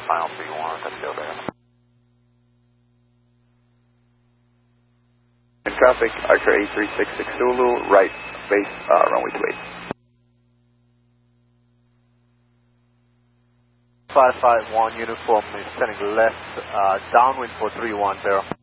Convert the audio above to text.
final 31, let's go there. In traffic, Archer 8366 Zulu, right base, runway 28. 551 uniform is turning left, downwind for 31, Vero.